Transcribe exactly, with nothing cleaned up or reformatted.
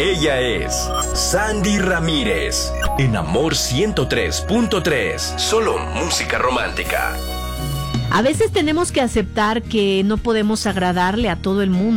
Ella es Sandy Ramírez, en Amor ciento tres punto tres, solo música romántica. A veces tenemos que aceptar que no podemos agradarle a todo el mundo.